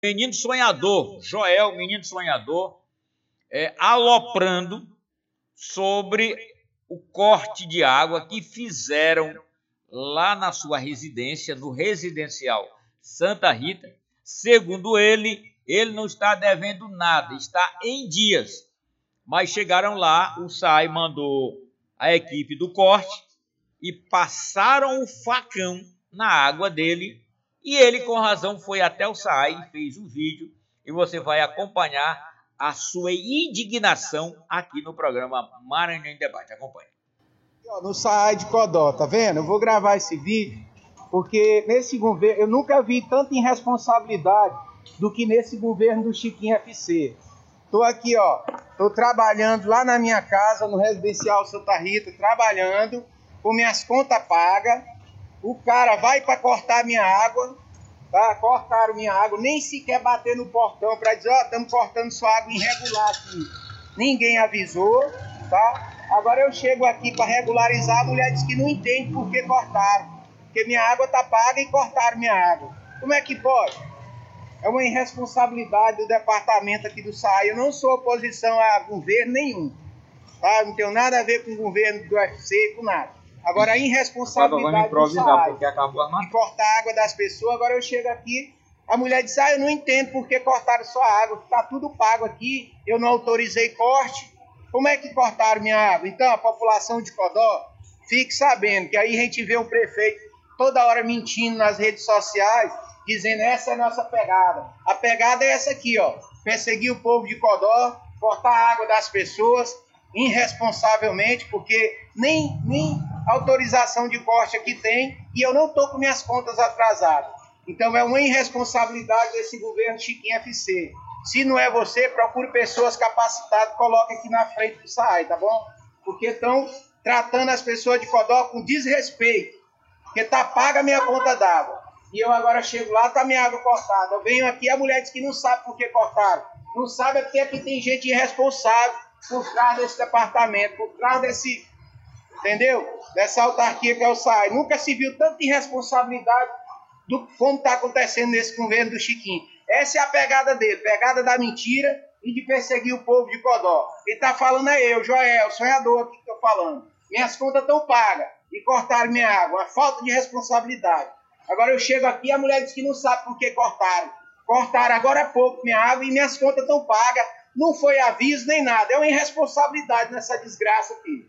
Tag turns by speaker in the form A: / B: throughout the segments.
A: menino sonhador, Joel, menino sonhador, aloprando sobre o corte de água que fizeram lá na sua residência, no residencial Santa Rita. Segundo ele não está devendo nada, está em dias. Mas chegaram lá, o SAI mandou a equipe do corte e passaram o facão na água dele. E ele, com razão, foi até o SAI e fez um vídeo. E você vai acompanhar a sua indignação aqui no programa Maranhão em Debate. Acompanhe.
B: No SAI de Codó, tá vendo? Eu vou gravar esse vídeo porque nesse governo eu nunca vi tanta irresponsabilidade do que nesse governo do Chiquinho FC. Tô aqui, tô trabalhando lá na minha casa, no residencial Santa Rita, trabalhando, com minhas contas pagas. O cara vai para cortar minha água, tá? Cortaram minha água, nem sequer bater no portão para dizer, estamos cortando sua água irregular aqui. Ninguém avisou, tá? Agora eu chego aqui para regularizar, a mulher diz que não entende por que cortaram. Porque minha água tá paga e cortaram minha água. Como é que pode? É uma irresponsabilidade do departamento aqui do SAI. Eu não sou oposição a governo nenhum, tá? Não tenho nada a ver com o governo do UFC, com nada. Agora a irresponsabilidade do SAI de cortar a água das pessoas. Agora eu chego aqui, a mulher diz, eu não entendo por que cortaram sua água. Tá tudo pago aqui, eu não autorizei corte. Como é que cortaram minha água? Então a população de Codó, fique sabendo que aí a gente vê o prefeito toda hora mentindo nas redes sociais, dizendo essa é a nossa pegada. A pegada é essa aqui, perseguir o povo de Codó, cortar a água das pessoas irresponsavelmente, porque nem autorização de corte aqui tem, e eu não estou com minhas contas atrasadas. Então é uma irresponsabilidade desse governo Chiquinho FC. Se não é você, procure pessoas capacitadas, coloque aqui na frente do SAI, tá bom? Porque estão tratando as pessoas de Codó com desrespeito, porque tá paga a minha conta d'água. E eu agora chego lá, tá minha água cortada. Eu venho aqui, a mulher diz que não sabe por que cortaram. Não sabe é porque aqui tem gente irresponsável por trás desse departamento, por trás desse, entendeu? Dessa autarquia que é o SAI. Nunca se viu tanta irresponsabilidade do como está acontecendo nesse governo do Chiquinho. Essa é a pegada dele, pegada da mentira e de perseguir o povo de Codó. Quem está falando é eu, Joel, sonhador aqui que estou falando. Minhas contas estão pagas e cortaram minha água. Uma falta de responsabilidade. Agora eu chego aqui e a mulher diz que não sabe por que cortaram. Cortaram agora há pouco minha água e minhas contas estão pagas. Não foi aviso nem nada. É uma irresponsabilidade nessa desgraça aqui.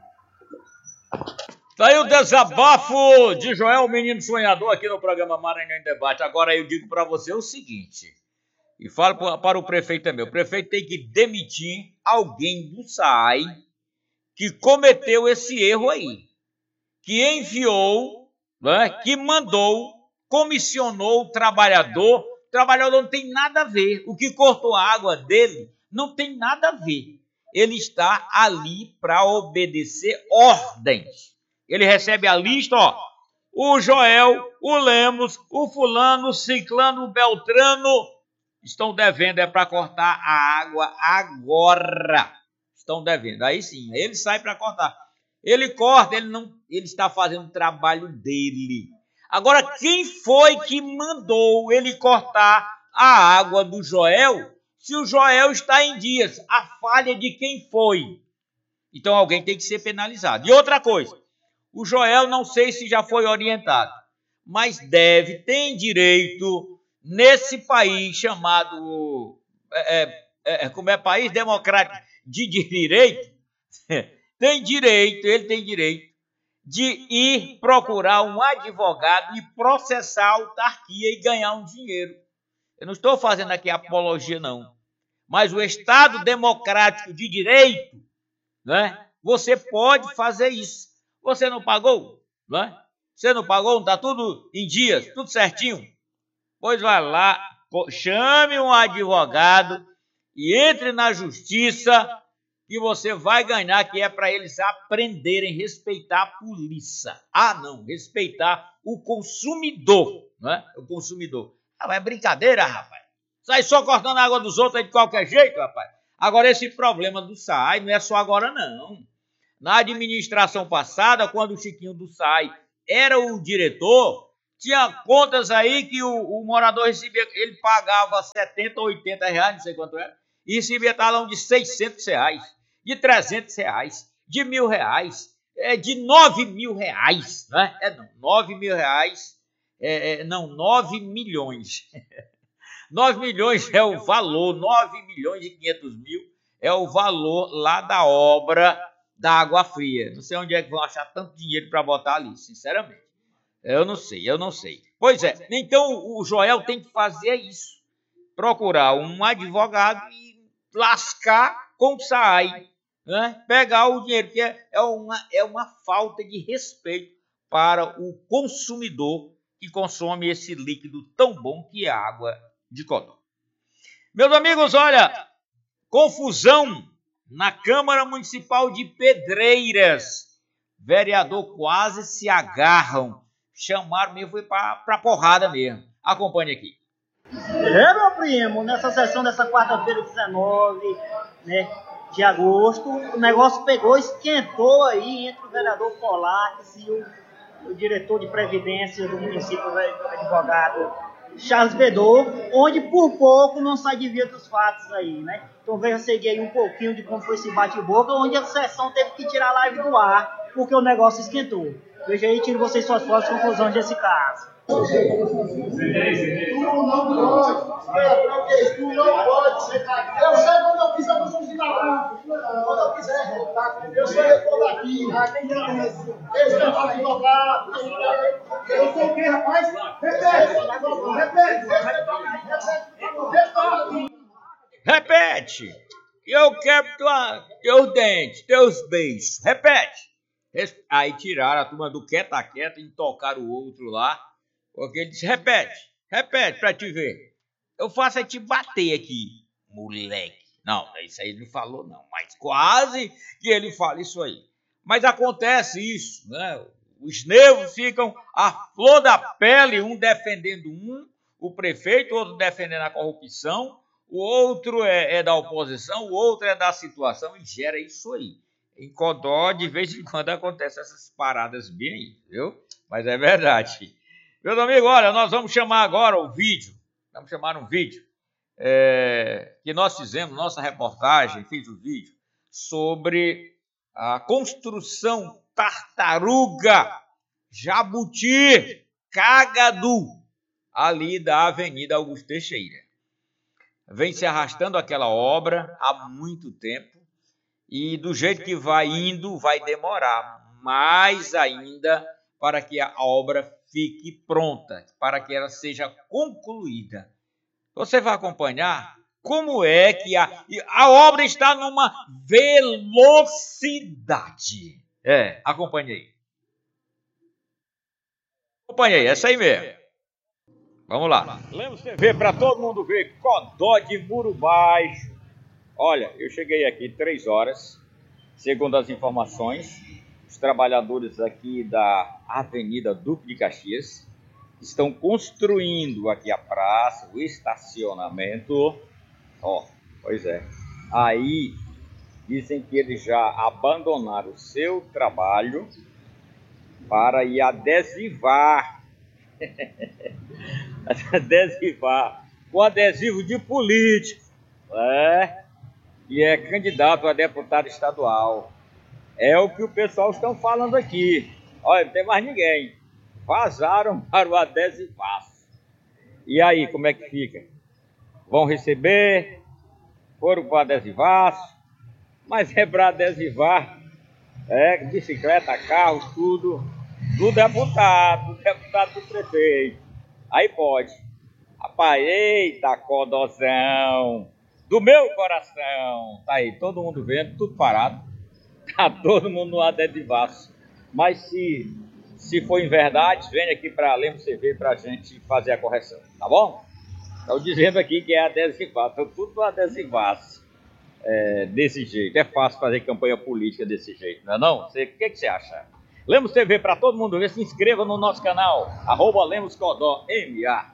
A: Tá aí o desabafo de Joel, menino sonhador, aqui no programa Maranhão em Debate. Agora eu digo para você o seguinte, e falo para o prefeito também. O prefeito tem que demitir alguém do SAI que cometeu esse erro aí, que enviou, né, que mandou, comissionou o trabalhador não tem nada a ver. O que cortou a água dele não tem nada a ver. Ele está ali para obedecer ordens. Ele recebe a lista, o Joel, o Lemos, o fulano, o ciclano, o Beltrano estão devendo para cortar a água agora. Estão devendo. Aí sim, ele sai para cortar. Ele corta, ele está fazendo o trabalho dele. Agora, quem foi que mandou ele cortar a água do Joel, se o Joel está em dias? A falha de quem foi? Então alguém tem que ser penalizado. E outra coisa, o Joel não sei se já foi orientado, mas tem direito, nesse país chamado, como é país democrático de direito, ele tem direito de ir procurar um advogado e processar a autarquia e ganhar um dinheiro. Eu não estou fazendo aqui apologia, não. Mas o Estado democrático de direito, né, você pode fazer isso. Você não pagou? Né? Você não pagou? Não está tudo em dias, tudo certinho? Pois vai lá, chame um advogado e entre na justiça que você vai ganhar, que é para eles aprenderem a respeitar a polícia. Não, respeitar o consumidor, né? O consumidor. É brincadeira, rapaz. Sai só cortando a água dos outros aí de qualquer jeito, rapaz. Agora, esse problema do SAI não é só agora, não. Na administração passada, quando o Chiquinho do SAI era o diretor, Tinha contas aí que o morador recebia, ele pagava 70 ou 80 reais, não sei quanto era, e recebia talão de 600 reais, de 300 reais, de R$ 1.000, de 9 mil reais, né? Não, 9 mil reais, não, 9 milhões. 9 milhões é o valor, 9 milhões e 500 mil é o valor lá da obra da água fria. Não sei onde é que vão achar tanto dinheiro para botar ali, sinceramente. Eu não sei. Pois é, então o Joel tem que fazer isso. Procurar um advogado e lascar com o SAAI, né? Pegar o dinheiro, que é uma falta de respeito para o consumidor que consome esse líquido tão bom que é a água de Codó. Meus amigos, olha, confusão na Câmara Municipal de Pedreiras. Vereador quase se agarram. Chamaram mesmo, foi pra porrada mesmo. Acompanhe aqui.
C: Meu primo, nessa sessão dessa quarta-feira, 19, né, de agosto, o negócio pegou, esquentou aí entre o vereador Polaques e o diretor de Previdência do município, o advogado Charles Bedor, onde por pouco não sai de via dos fatos aí, né? Então veja, segui aí um pouquinho de como foi esse bate-boca, onde a sessão teve que tirar a live do ar, porque o negócio esquentou. Veja aí, tire vocês suas próprias conclusões desse caso.
D: Tu não pode ser. Eu sei quando eu quiser, nós vamos ficar juntos. Quando eu quiser. Eu sou reitor daqui. Eu sou advogado. Eu sou o quê, rapaz?
A: Repete! Eu quero teus dentes, teus beijos. Repete! Aí tiraram a turma do quieta-quieta e tocaram o outro lá. Porque ele disse, repete pra te ver. Eu faço é te bater aqui, moleque. Não, isso aí ele não falou não, mas quase que ele fala isso aí. Mas acontece isso, né? Os nervos ficam à flor da pele, um defendendo o prefeito, o outro defendendo a corrupção, o outro é da oposição, o outro é da situação e gera isso aí. Em Codó, de vez em quando, acontecem essas paradas bem aí, viu? Mas é verdade. Meus amigos, olha, nós vamos chamar agora o vídeo. Vamos chamar um vídeo que nós fizemos, nossa reportagem, fiz o vídeo sobre a construção tartaruga, jabuti, Cagadu, ali da Avenida Augusto Teixeira. Vem se arrastando aquela obra há muito tempo. E do jeito que vai indo, vai demorar mais ainda para que a obra fique pronta, para que ela seja concluída. Você vai acompanhar como é que a obra está numa velocidade. Acompanhei. Essa aí mesmo. Vamos lá. Lemos TV para todo mundo ver, Codó de Muro Baixo. Olha, eu cheguei aqui 3 horas, segundo as informações, os trabalhadores aqui da Avenida Duque de Caxias estão construindo aqui a praça, o estacionamento. Pois é. Aí dizem que eles já abandonaram o seu trabalho para ir adesivar. Adesivar com adesivo de político. E é candidato a deputado estadual. É o que o pessoal estão falando aqui. Olha, não tem mais ninguém. Vazaram para o adesivaço. E aí, como é que fica? Vão receber? Foram para o adesivaço? Mas é para adesivar bicicleta, carro, tudo do deputado do prefeito. Aí pode. Rapaz, eita, Codózão do meu coração. Tá aí, todo mundo vendo, tudo parado. Tá todo mundo no adesivaço. Mas se for em verdade, vem aqui para Lemos TV pra gente fazer a correção, tá bom? Estão dizendo aqui que é adesivaço, estão tudo no adesivaço. Desse jeito. É fácil fazer campanha política desse jeito, não é não? O que você acha? Lemos TV para todo mundo ver, se inscreva no nosso canal, @LemosCodó, MA.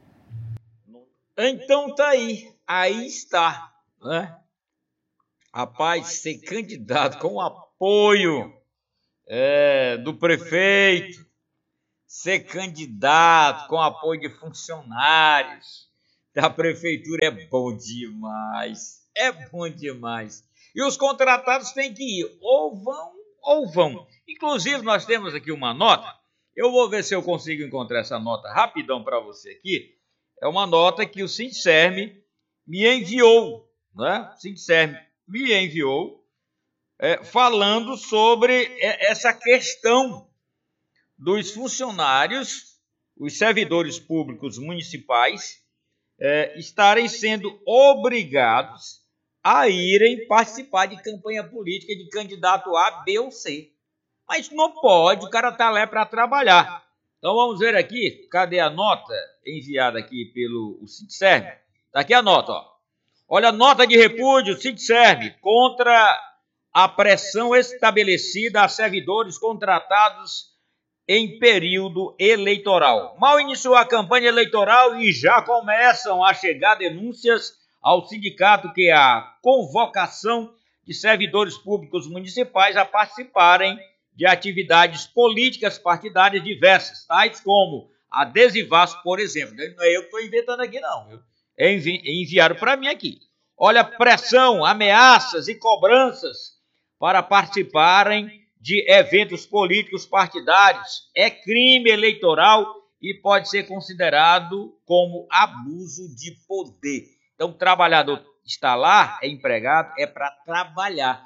A: Então tá aí está, né? Rapaz, ser candidato com o apoio do prefeito, ser candidato com apoio de funcionários da prefeitura é bom demais. É bom demais. E os contratados têm que ir, ou vão. Inclusive, nós temos aqui uma nota. Eu vou ver se eu consigo encontrar essa nota rapidão para você aqui. É uma nota que o Sindserm me enviou, né? O Sindserm me enviou falando sobre essa questão dos funcionários, os servidores públicos municipais, estarem sendo obrigados a irem participar de campanha política de candidato A, B ou C. Mas não pode, o cara está lá para trabalhar. Então vamos ver aqui, cadê a nota enviada aqui pelo Sindserm? Está aqui a nota, ó. Olha a nota de repúdio, Sindserm, contra a pressão estabelecida a servidores contratados em período eleitoral. Mal iniciou a campanha eleitoral e já começam a chegar denúncias ao sindicato que a convocação de servidores públicos municipais a participarem de atividades políticas partidárias diversas, tais como adesivaço, por exemplo. Não é eu que estou inventando aqui, não. Enviaram para mim aqui. Olha, pressão, ameaças e cobranças para participarem de eventos políticos partidários é crime eleitoral e pode ser considerado como abuso de poder. Então, o trabalhador está lá, é empregado, é para trabalhar.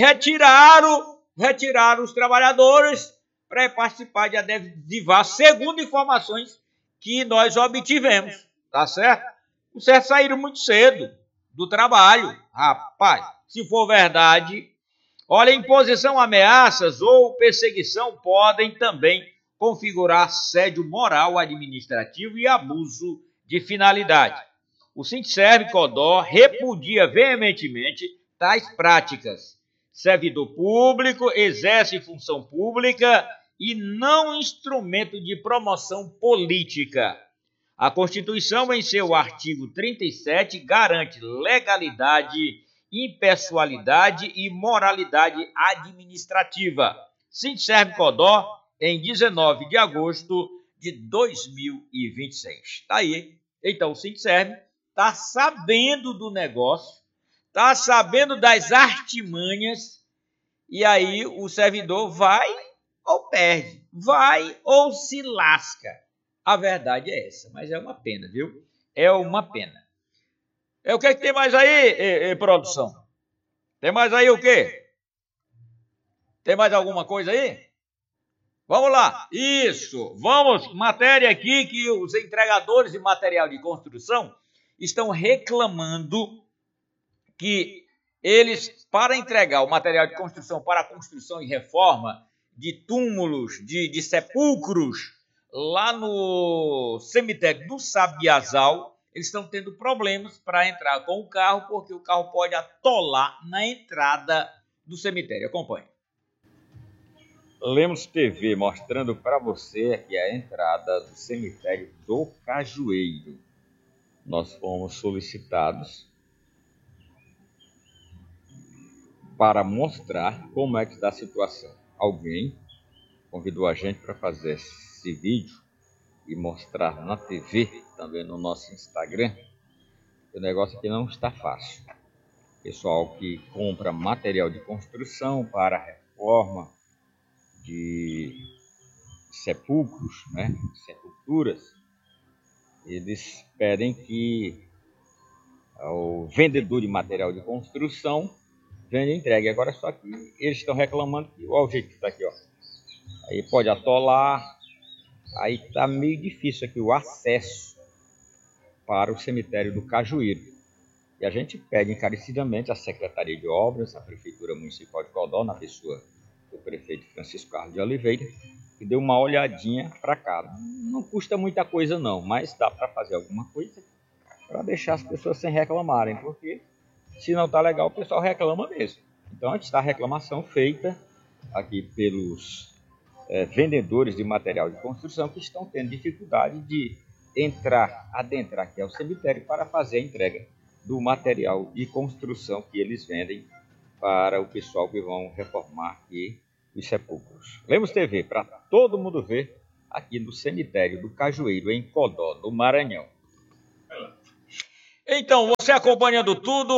A: Retiraram os trabalhadores para participar de adesivaço, segundo informações que nós obtivemos, tá certo? Os certos saíram muito cedo do trabalho. Rapaz, se for verdade, olha, imposição, ameaças ou perseguição podem também configurar assédio moral, administrativo e abuso de finalidade. O Sindserm Codó repudia veementemente tais práticas. Servidor público exerce função pública e não instrumento de promoção política. A Constituição, em seu artigo 37, garante legalidade, impessoalidade e moralidade administrativa. Sindserm Codó, em 19 de agosto de 2026. Está aí. Então, o Sindserm está sabendo do negócio, está sabendo das artimanhas, e aí o servidor vai ou perde, vai ou se lasca. A verdade é essa, mas é uma pena, viu? É uma pena. O que tem mais aí, produção? Tem mais aí o quê? Tem mais alguma coisa aí? Vamos lá. Isso. Vamos. Matéria aqui que os entregadores de material de construção estão reclamando que eles, para entregar o material de construção para a construção e reforma de túmulos, de sepulcros, lá no cemitério do Sabiazal, eles estão tendo problemas para entrar com o carro, porque o carro pode atolar na entrada do cemitério. Acompanhe. Lemos TV mostrando para você aqui a entrada do cemitério do Cajueiro. Nós fomos solicitados para mostrar como é que está a situação. Alguém convidou a gente para fazer esse vídeo e mostrar na TV, também no nosso Instagram. O negócio aqui não está fácil. Pessoal que compra material de construção para reforma de sepulcros, né, sepulturas, eles pedem que o vendedor de material de construção vende e entregue. Agora só que eles estão reclamando que olha o jeito que está aqui, ó. Aí pode atolar, aí está meio difícil aqui o acesso para o cemitério do Cajueiro. E a gente pede encarecidamente à Secretaria de Obras, à Prefeitura Municipal de Codó, na pessoa do prefeito Francisco Carlos de Oliveira, que dê uma olhadinha para cá. Não custa muita coisa não, mas dá para fazer alguma coisa para deixar as pessoas sem reclamarem, porque se não está legal, o pessoal reclama mesmo. Então, antes da reclamação feita aqui pelos vendedores de material de construção que estão tendo dificuldade de adentrar aqui ao cemitério para fazer a entrega do material de construção que eles vendem para o pessoal que vão reformar aqui os sepulcros. Lemos TV, para todo mundo ver aqui no cemitério do Cajueiro, em Codó, no Maranhão. Então, você acompanhando tudo,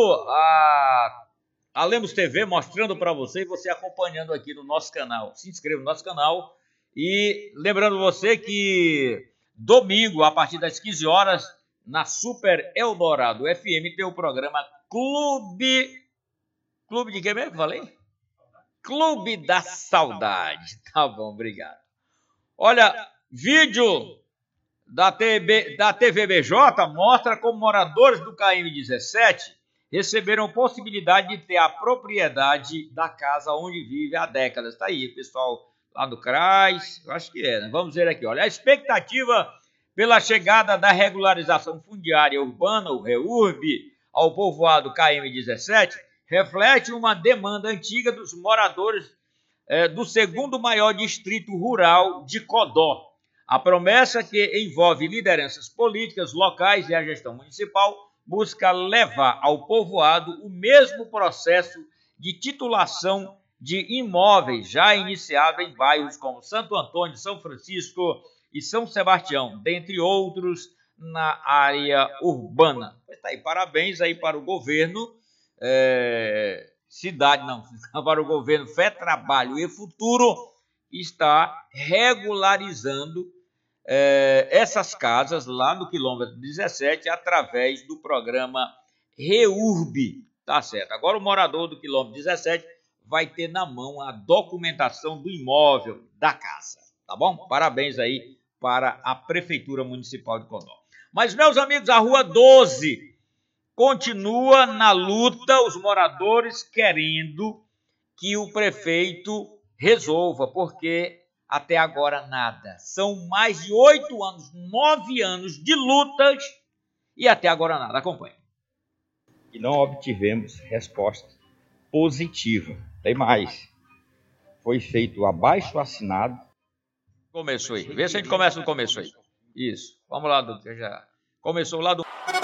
A: a Lemos TV mostrando para você e você acompanhando aqui no nosso canal. Se inscreva no nosso canal e lembrando você que domingo, a partir das 15 horas, na Super Eldorado FM, tem o programa Clube de quê mesmo que eu falei? Clube da Saudade. Tá bom, obrigado. Olha, vídeo da TVBJ mostra como moradores do KM-17 receberam possibilidade de ter a propriedade da casa onde vive há décadas. Está aí, pessoal lá do CRAS, eu acho que é, né? Vamos ver aqui, olha, a expectativa pela chegada da regularização fundiária urbana, o REURB, ao povoado KM-17, reflete uma demanda antiga dos moradores do segundo maior distrito rural de Codó. A promessa, que envolve lideranças políticas locais e a gestão municipal, busca levar ao povoado o mesmo processo de titulação de imóveis já iniciado em bairros como Santo Antônio, São Francisco e São Sebastião, dentre outros na área urbana. Tá aí, parabéns aí para o governo, para o governo Fé, Trabalho e Futuro, está regularizando essas casas lá no quilômetro 17 através do programa REURB, tá certo? Agora o morador do quilômetro 17 vai ter na mão a documentação do imóvel da casa, tá bom? Parabéns aí para a Prefeitura Municipal de Codó. Mas, meus amigos, a Rua 12 continua na luta, os moradores querendo que o prefeito resolva, porque até agora nada. São mais de 8 anos, 9 anos de lutas e até agora nada. Acompanhe. E não obtivemos resposta positiva. Tem mais. Foi feito abaixo-assinado. Começou aí. Vê se a gente começa no começo aí. Isso. Vamos lá, doutor. Já começou lá do...